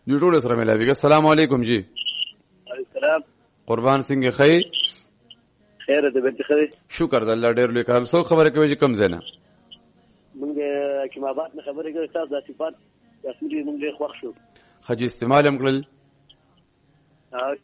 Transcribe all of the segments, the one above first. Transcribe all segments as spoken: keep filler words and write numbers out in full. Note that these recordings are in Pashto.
جو ټول سره ملاوي. السلام علیکم جی. السلام. قربان څنګه خیر؟ خیر دې بنت خیر. شکر د الله ډېر لوی کرم. څو خبره کوي چې کم زنه؟ مونږ حکیم آباد نه خبرې کوي تاسو د صفات تاسو مونږ له خوښ شو. خجی استعمال هم کړل. ها.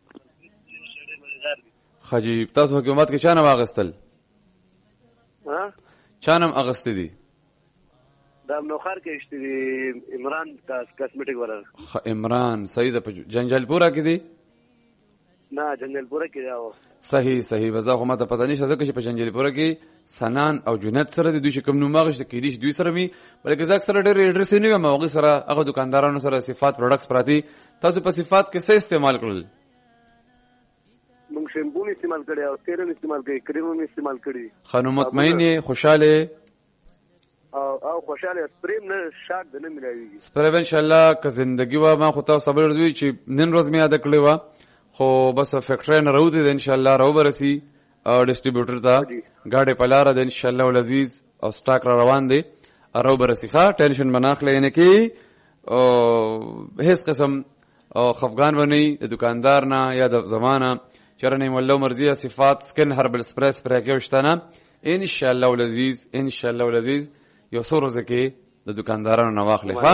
خجی تاسو حکومت کې چانه واغستل؟ ها؟ چانم اغست دي؟ دا نوخار کې اشتري عمران کاسمیټک ورر. عمران صحیح ده. جنجال پورا کې دي؟ نه جنجال پورا کې راو. صحیح صحیح. بزا خو ماته پته نشته ځکه چې په جنجال پورا کې سنان او جنت سره د دوی چې کوم نوم واغشت کې دي دوی سره می بلکې ځکه سره ډېر اډرس نه وي موغي سره هغه دکاندارانو سره صفات پروډکټس پراتی. تاسو په صفات کې څه استعمال کړل؟ مونږ شیمپو استعمال کړی او تیل استعمال کړی کریم استعمال کړی. خانو مطمئن خوشاله او او خوشاله سپریم نه شاک نه ملایوي. سپریم ان شاء الله که زندگی و ما خو تاسو صبر دوی چې نن روز می یاد کړی و خو بس فیکټری نه راوته ان شاء الله راو برسي او ډیسټریبیوټر ته گاډي پلاره د ان شاء الله ولعزیز او سٹاک را روان دي راو برسي. ښه ټینشن مناخله نه کی او هیڅ قسم او خفغان ونی د دکاندار نه یا د زمانہ چرنه مولو مرضیه صفات سکن هربل سپریس پر کې وشتنه ان شاء الله ولعزیز ان شاء الله ولعزیز یو څو ورځې کې د دکاندارانو نه واخلې. ښه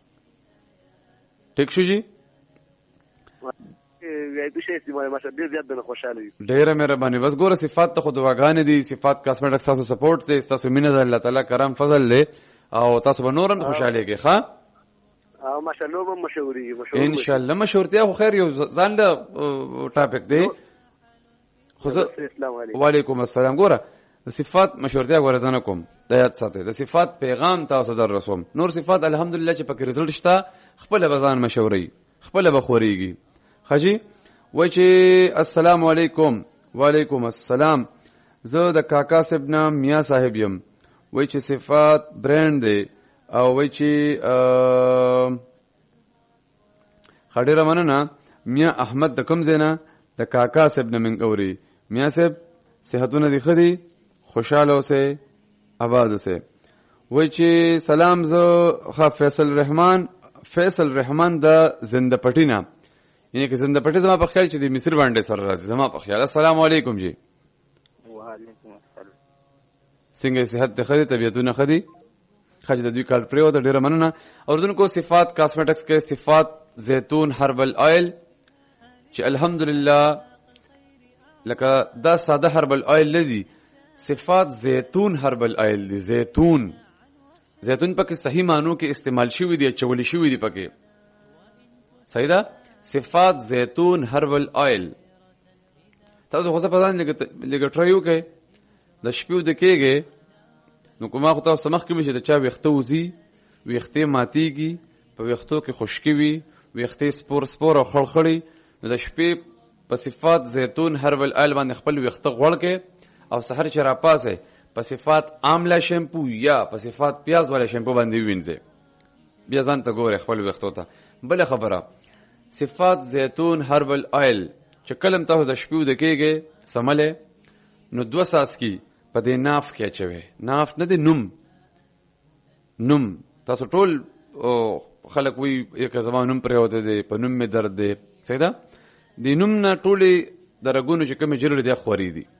ټیک شو جی. ډیره مهرباني. بس ګوره صفات ته خو دعاګانې دي. صفات کاسمیټکس تاسو سپورټ دی تاسو مینه ده الله تعالی کرم فضل له او تاسو به نورم خوشاله کې. ښه او ماشاءالله به مشوري مشوري ان شاء الله مشورتیا خو خیر یو ځان له ټاپک دی. خو وعلیکم السلام. ګوره د صفات مشورتیا ورزنه کوم د یاد ساتئ د صفات پیغام تاسو در رسوم. نور صفات الحمدلله چې پکې رزلټ شته خپل بزان مشوري خپل بخوريږي. خجی وای چې السلام علیکم. وعلیکم السلام. زه د کاکا صاحب نام میا صاحب یم. وای چې صفات برند دی او وای چې خډیره مننه میا احمد د کوم زینا د کاکا صاحب نه منګوري. میا صاحب صحتونه دي خدي خوشاله اوسه آباد اوسه. وای چې سلام زه خ فیصل رحمان فیصل رحمان د زنده پټینا یعنی که زنده پټی زما په خیال چې د مصر باندې سره راځي زما په خیال. السلام علیکم جی. وعلیکم السلام. څنګه صحت ته خدي طبيعتونه خدي خج د دوی کال پریو د ډیره مننه. اوردن کو صفات کاسمیټکس کې صفات زیتون هربل آیل چې الحمدلله لکه دا ساده هربل آیل لدی صفات زیتون هربل آیل دی. زیتون زیتون پکې صحیح معنو کې استعمال شوی دی چولی شوی دی پکې صحیح ده. صفات زیتون هربل آیل تاسو خو څه پدان لګ ټرایو کې د شپو د کېږي نو کومه خو تاسو مخ کې مشه د چا وختو وزي وختې ماتيږي په وختو کې خشکی وي وختې سپور سپور او خړخړی نو د شپې په صفات زیتون هربل آیل باندې خپل وخت غوړ کې او سحر چې را پاسه په صفات آملا شیمپو یا په صفات پیاز والا شیمپو باندې وینځي بیا ځان ته ګوره خپل وختو ته. بل خبره صفات زیتون هربل آیل چې کلم ته د شپو د کېږي سمله نو دو ساس کی په دې ناف کې چوي. ناف نه دی نوم نوم تاسو ټول خلک وی یک زمانوم پر هوته دی په نوم می درد دی صحیح ده. د نوم نه ټولي درګونو چې کوم جوړ دي خوري دي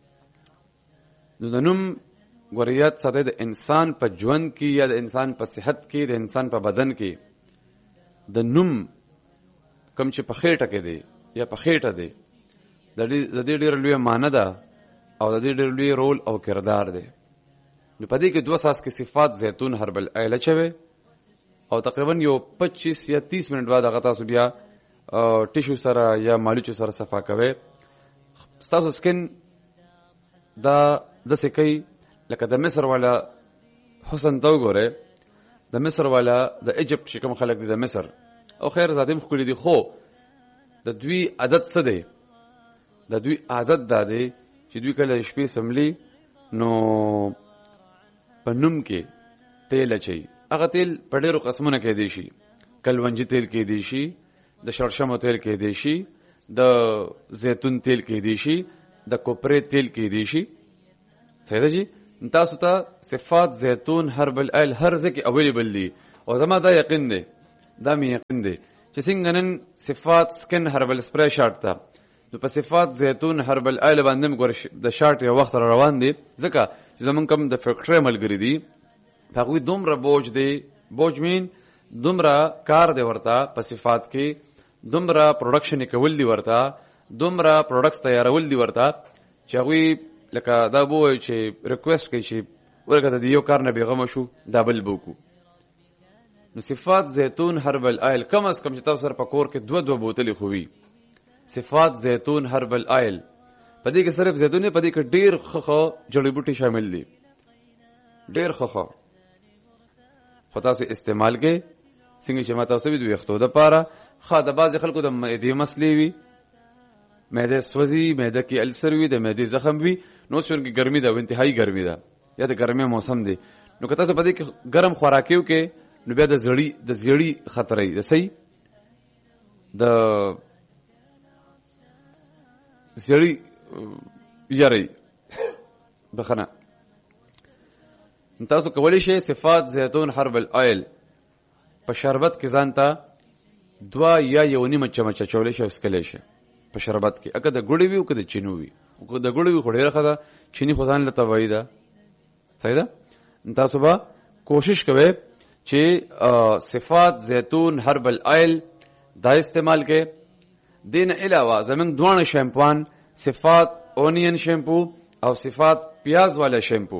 نو د نوم ګوریات ساده د انسان په ژوند کې یا د انسان په صحت کې د انسان په بدن کې د نوم کوم چې په خېټه کې دی یا په خېټه دی د دې ډېر لوی معنی ده او د دې ډېر لوی رول او کردار دی. نو په دې کې دوه ساس کې صفات زیتون هربل آیل چوي او تقریبا یو پچیس یا تیس منټ بعد هغه تاسو بیا ټیشو سره یا مالوچو سره صفا کوي. تاسو سکن دا د سکی لکه د مصر والا حسن تو ګوره د مصر والا د ایجپت چې کوم خلک دي د مصر او خیر زادم خولي دي خو د دوی عادت څه دی؟ د دوی عادت دا دی چې دوی کله شپې سملی نو په نوم کې تیل اچي. هغه تیل په ډېرو قسمونه کې دی شي. کلونجي تیل کې دی شي د شړشمو تیل کې دی شي د زیتون تیل کې دی شي د کوپرې تیل کې دی شي صحیح ده جی. تاسو ته صفات زیتون هربل آیل هر ځکه اویلیبل دي او زما دا یقین دی دا می یقین دی چې څنګه نن صفات سکن هربل سپری شارټ ته نو په صفات زیتون هربل آیل باندې ګور د شارټ یو وخت را روان دي ځکه چې زمونږ کوم د فیکټری ملګری دي هغوی دومره بوج دی بوج مین دومره کار دی ورته په صفات کې دومره پروډکشن کول دی ورته دومره پروډکټس تیارول دی ورته چې هغوی لکه دا به وایي چې ریکویسټ کوي چې ورکه د یو کار نه بېغمه شو دا بل به وکړو نو صفات زیتون هربل آیل کم از کم چې تاسو سره په کور کې دوه دوه بوتلې خو وي صفات زیتون هربل آیل په دې کې صرف زیتون په دې کې ډېر ښه ښه جړی بوټي شامل دي ډېر ښه ښه خو تاسو استعمال کې څنګه چې ما تاسو وی د ویښتو دپاره ښه د بعضې خلکو د معدې مسلې وي معده سوځي معده کې السر وي د معدې زخم وي نو اوس چونکې ګرمي ده او انتهایي ګرمي ده یا د ګرمۍ موسم دی نو که تاسو په دې کې ګرم خوراکیو کې نو بیا د زړی د زیړی خطرې د صحیح د زیړی یاري بخنه تاسو کولی شئ صفات زیتون هربل آیل په شربت کې ځان ته دوه یا یو نیمه چمچه اچولی شئ او څښلی شئ په شربت کې اګه د ګوړې وي او که د چینو وي خو د ګوړې وي خو ډېره ښه ده چیني خو ځان له طبیعي ده صحیح ده تاسو به کوشش کوئ چې صفات زیتون هربل آیل دا استعمال کې دین علاوه زمونږ دواړه شیمپوان صفات اونین شیمپو او صفات پیاز والا شیمپو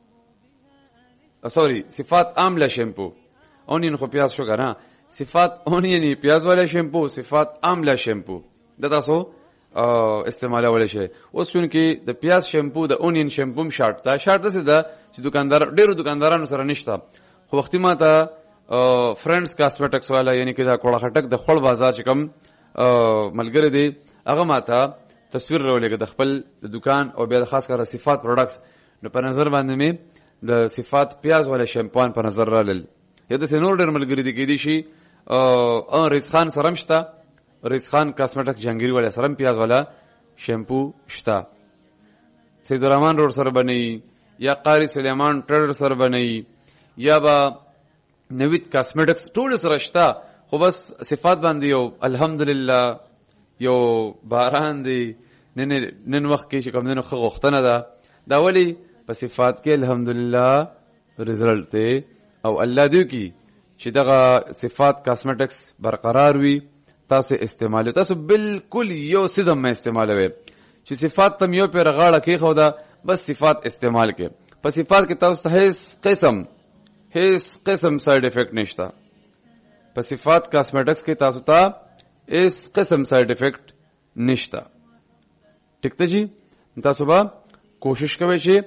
سوری صفات آملا شیمپو اونین خو پیاز شو کنه صفات اونین پیاز والا شیمپو صفات آملا شیمپو دا تاسو استعمالولی شئ اوس چونکې د پیاز شیمپو د اونین شیمپو هم شارټ ده شارټ داسې ده چې دکاندار ډېرو دکاندارانو سره نشته خو وختي ما ته فرینډز کاسمیټکس والا یعنی کې دا کوړه خټک د خوړ بازار چې کوم ملګری دی هغه ما ته تصویر راولېږه د خپل د دکان او بیا د خاص کاره صفات پروډکټس نو په نظر باندې مې د صفات پیاز والا شیمپوان په نظر رالل یا داسې نور ډېر ملګري دي کېدای شي ریس خان سره هم شته ریس خان کاسمیټک جهانګیري والا سره هم پیاز والا شیمپو شته سید الرحمن روډ سره بنئ یا قاری سلیمان ټریډر سره بنئ یا به نوید کاسمیټکس ټول سره شته خو بس صفات باندې یو الحمدلله یو باران دی نن نن وخت کې چې کوم نن خو غوښتنه ده دا ولی په صفات کې الحمدلله رزلټ دی او الله دې کی چې دغه صفات کاسمیټکس برقرار وي تاسو استعمال تاسو بالکل یو سیزم ما استعمالوي چې صفات تم یو پر غاړه کې خو دا بس صفات استعمال کې په صفات کې تاسو ته هیڅ قسم هیڅ قسم ساید افیکٹ نشته په صفات کاسمیټکس کې تاسو ته هیڅ قسم ساید افیکٹ نشته ټیک ته جی تاسو به کوشش کوئ چې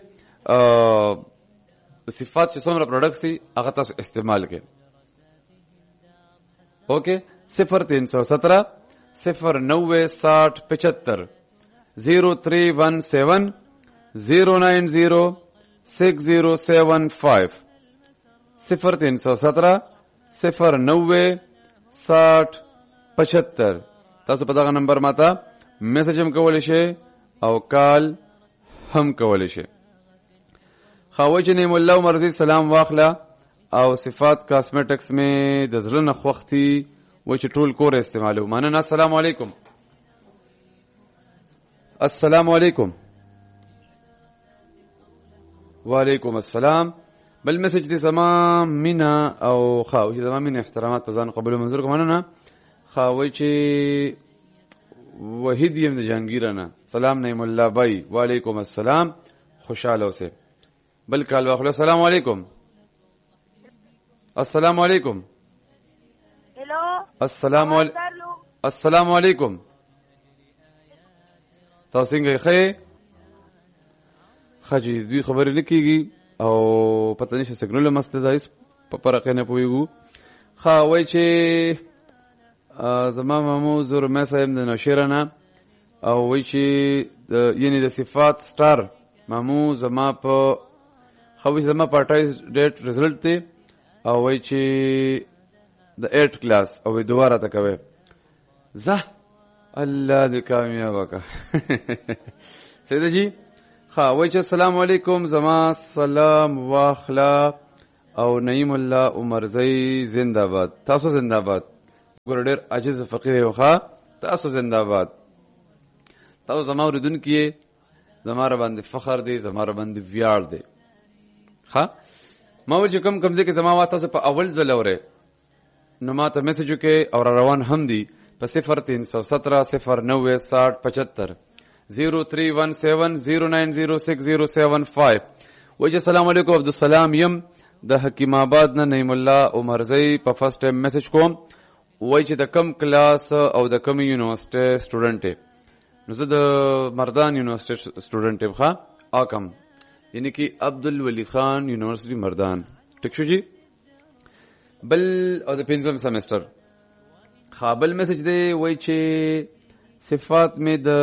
صفات چې څومره پروډکټس دي هغه تاسو استعمال کې اوکے صفر تین سو سترہ صفر نوے ساٹھ پچہتر زیرو تھری ون سیون زیرو نائن زیرو سکس زیرو سیون فائیو صفر تین سو سترہ صفر نوے ساٹھ پچہتر تاسو په دغه نمبر ماته میسج هم کولی شئ او کال هم کولی شئ خواوی چې نعیم الله مرضی سلام واخله او صفات کاسمیټکس میں د زړه نه خوښ دي و چې ټول کور استعمالو مننه السلام علیکم السلام علیکم وعلیکم السلام بل میسج دي زما مینا او خواوی چې زما مینا احترامات په ځان قبول منظور کوم مننه خواوی چې وحید یم د جهانگیر نه سلام نعیم الله بای وعلیکم السلام خوشاله اوسه بل کال واخلو السلام علیکم السلام علیکم हेलो السلام علیکم السلام علیکم تاسو څنګه ښه خجی دوی خبرې لیکيږي او پته نشي سګنل مسته دایس په پرقه نه پويګو خا وای چې زما مامو زور مې صاحب د نشرانه او وای چې یعنی د صفات سٹار مامو زما په خو زما پټای ډیټ رزلټ دی او وای چې د ایټ کلاس او دوباره تا کوي زه الله دې کامیاب وکړه سید جی ها وای چې السلام علیکم زما سلام واخلا او نعیم الله عمرزی زنده باد تاسو زنده باد ګور ډېر عاجز فقیر وخا تاسو زنده‌باد. تاسو زما اوریدونکي زما را باندې فخر دی، زما را باندې ویاړ دی. ښه ما و چې کوم کوم ځای کې زما واس تاسو په اول ځل اورئ نو ما ته میسج وکړئ او را روان هم دي په صفر تین سو سترہ صفر نوے ساٹھ پچہتر زیرو تھری ون سیون زیرو نائن زیرو سکس زیرو سیون فائیو. وایي السلام علیکم عبدالسلام یم د حکیم آباد نه نعیم الله عمرزی په فرست ټایم میسج کوم. وایي چې د کم کلاس او د کم یونیورسټي سټوډنټ یې. نو زه د مردان یونیورسټي سټوډنټ یم. ښه اکم یعنی کہ عبدالولی خان یونیورسٹی مردان. ٹھیک شو جی. بل او د پنځم سمستر خابل میسج دی وای چې صفات می د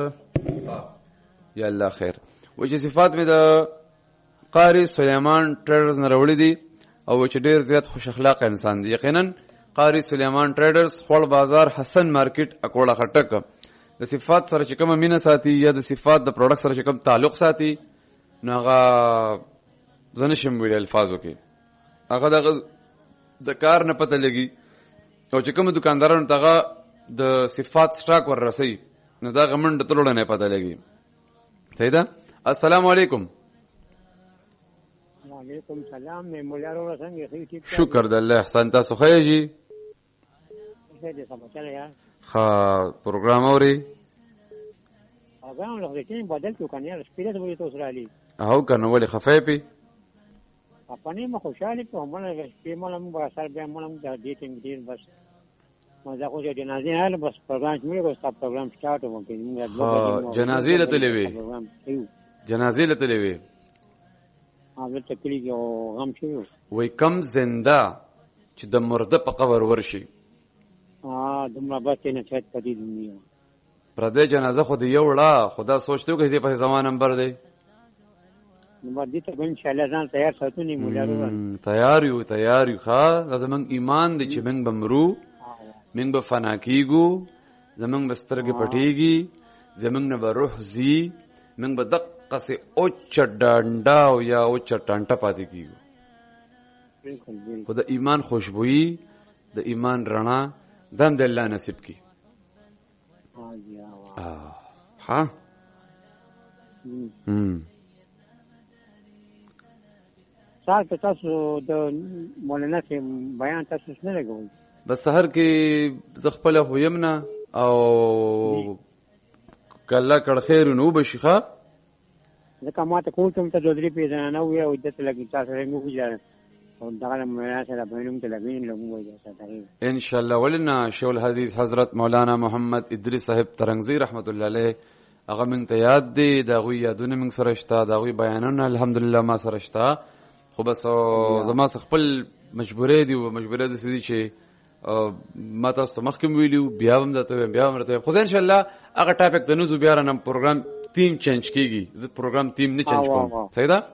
یا الله خیر وای چې صفات می د قاری سلیمان ټریډرز نه راوړی دي او چې ډیر زیات خوش اخلاق انسان دی. یقینا قاری سلیمان ټریډرز خپل بازار حسن مارکیټ اکوړه خټک د صفات سره چې کوم مینه ساتي یا د صفات د پروډکټ سره چې کوم تعلق ساتي نو هغه زنشم ویل الفاظو کې هغه دغه د کار نه پته لګي او چې کوم دکاندارانو ته د صفات سټاک ور رسي نو دا غمنډ تلوړ نه پته لګي. صحیح ده. السلام علیکم. وعلیکم سلام. میں مولا رو څنګه خې ٹھیک شکر د الله احسان تاسو خیر جی. څه دې سم چل یار ښه پروګرام اوري هغه نو د کې بدل کو کنه یار سپیرت وې تو سره علي او کنه ولې خفای پی خپنه مو خوشاله په مونږ په مونږ به سر به مونږ د دې ټینګ دې بس ما دا خو د جنازې حال بس پروګرام مې بس پروګرام سٹارټ وکړ موږ جنازې لته لوي جنازې لته لوي هغه تکلی کې غم شو وای کم زنده چې د مرده په قبر ورشي ا دمه بس نه چت پدې دنیا پردې جنازه خو دی یو لا خدا سوچتو کې په زمان نمبر دی نو دې ته ان شاء الله ځان تیار ساتونی مولا رو تیار یو تیار یو ښا زمون ایمان دی چې موږ بمرو موږ به فنا کیګو زمونږ بسترګې پټېږي زمونږ نه به روح ځي موږ به دقه سې اوچه ډانډه او یا اوچه ټانټه پاتې کیږو. خو د ایمان خوشبویي د ایمان رڼا دم د الله نصیب کی. ها هم سار په تاسو د مولانا سے بیان تاسو نه لګوي بس سحر کې زخپله هویم نه او کله کړه خیر نو بشيخه ځکه ماته کوم ته دوی پیژنه نو یو د تلګی تاسو رنګو ویل او دغه مولانا سره بینوم ته لګین لګو وایي تاسو ان شاء الله. ولنا شیخ الحدیث حضرت مولانا محمد ادریس صاحب ترنګزی رحمت الله علیه هغه من ته یاد دی دا غوی یادونه من سره شته دا غوی بیانونه الحمدلله ما سره شته خو بس زما خپل مجبورې دی او مجبورې دي چې ما تاسو مخکې ویلو بیا هم درته بیا هم درته خو ان شاء الله هغه ټاپک د نوزو بیا رانم پروګرام تیم چینج کیږي زه پروګرام تیم نه چینج کوم. صحیح ده.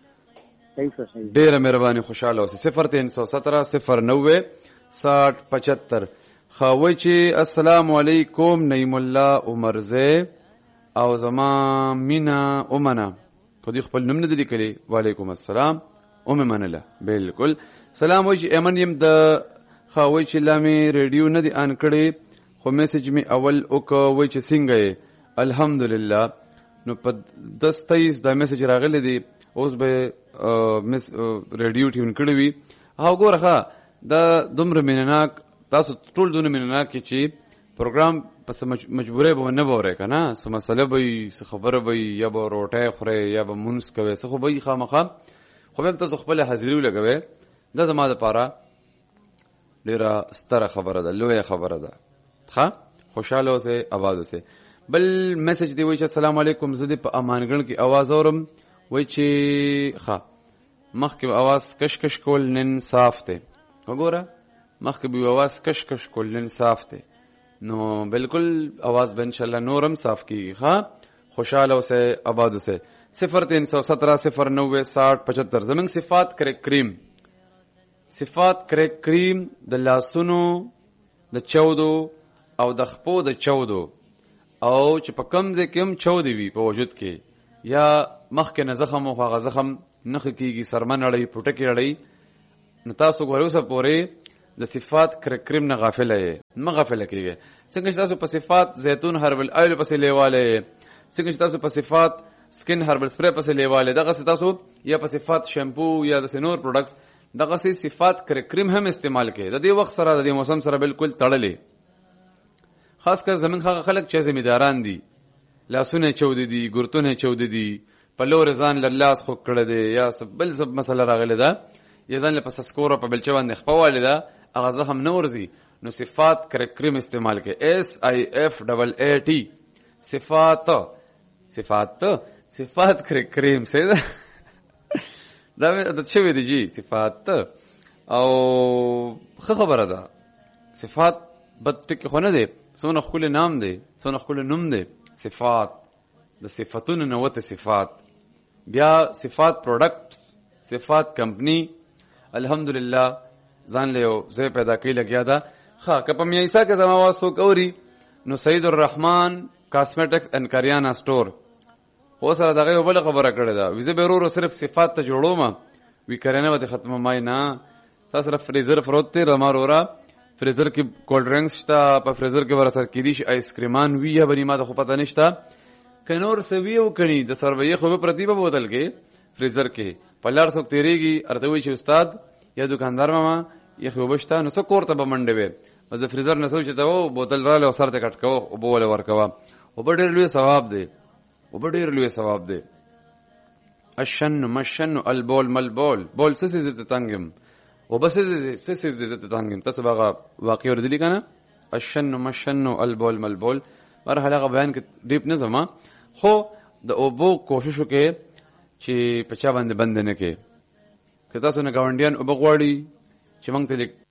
ډیره مهرباني خوشاله اوسئ. صفر تین سو سترہ صفر نوے ساٹھ پچہتر. خوي چې السلام علیکم نعیم الله عمرزه او زما مینا اومنه کو دی خپل نوم نه دی لیکلی. وعلیکم السلام ام منله بالکل سلام. وای چې امن يم د خوي چې لامي ریډیو نه دی ان کړي خو میسج می اول او کو وای چې څنګه یې الحمدلله نو په دس تیئیس دا میسج راغلی دی اوس به مس ریډیو ټیون کړی وي. هاو ګورخه دا دومره مینناک تاسو ټول دونه مینناک چې پروګرام پس مجبورې به نه وره کنه سو مسله به خبره به یا به روټه خوره یا به مونږ کوي څه خو به خامخا خو به تاسو خپل حاضری لګوي دا زما د پاره ډیره ستره خبره ده لویه خبره ده. ښه خوشاله اوسئ आवाज اوسئ. بل میسج دی وای چې السلام علیکم زه دې په امانګړ کې आवाज اورم وای چې ښه مخکې आवाज کش کش کول نن صاف دی وګوره مخکې به आवाज کش کش کول نن صاف دی نو بالکل आवाज به ان شاء الله نورم صاف کیږي. ښه خوشاله اوسئ آباد اوسئ. صفر تین سو سترہ صفر نوے ساٹھ پچہتر. زمنګ صفات کرے کریم صفات کرے کریم د لاسونو د چودو او د خپو د چودو او چې په کم ځای کې هم چودې وي په وجود کې یا مخکې نه زخم او هغه زخم نخ کېږي سرمن اړی پټکې اړی نو تاسو ګورئ اوسه پورې د صفات کریم نه غافل یې، مه غافل کیږئ. څنګه چې تاسو په صفات زیتون هربل آیل پسې لیواله، څنګه چې تاسو په صفات سکن هربل سپری پسې لیواله، دغه تاسو یا په صفات شیمپو یا د نور پروډکټس دغه صفات کریم هم استعمال کړئ. د دې وخت سره د دې موسم سره بالکل تړلې، خاص کر زمونږ هغه خلک چې ذمہداران دي، لاسونه چود دي، ګورتونه چود دي، په لور ځان لاس خو کړه دي یا بل څه مسله راغله ده، یا ځان له پس سکور په بلچ باندې خپواله ده، هغه زخم نورزي. نو صفات کریم استعمال کړئ، اس آی اف ډبل ای ټی صفات صفات صفات کریم سي ده دا د څه وی دي جی صفات. او خه خبره ده صفات بد ټکی خو نه دی، څونه خپل نام دی، څونه خپل نوم دی. صفات د صفاتونو نه وته صفات، بیا صفات پروډکټ، صفات کمپنی. الحمدلله ځان له زه پیدا کړی لګیا ده. ها که په میایسا کې زما واسو کوری نو سید الرحمن کاسمیټکس ان کریانا سٹور خو سره دغه بل خبره کړې ده، ویزه به ورو صرف صفات ته جوړوم وی کرنه وته ختمه مای نه. تاسو را فریزر فروت ته رمارورا فریزر کې کولډ ډرینکس شته، په فریزر کې ورسره کې دي آیس کریمان وی یا بنی ما ته خو پته نشته کنور سوي او کني د سروي خو په پرتیبه بوتل کې فریزر کې پلار څوک تیریږي ارته وی چې استاد یا دکاندار ماما یا خو بشتا نو څو کوړه به منډه وي مزه فریزر نه سوچ ته وو بوتل را له سره ته کټ کوو او بوله ورکوا او ډېر لوی ثواب دی، او ډېر لوی ثواب دی. الشن مشن البول ملبول بول سس زت تنگم او بس سس زت تنگم تاسو باغه واقع ور دي کنه. الشن مشن البول ملبول مرحله غ بیان کې ډیپ نه زما، خو د اوبو کوشش وکړي چې پچا باندې بند نه کې. که تاسو نه گاونډیان او بغواړي چې موږ ته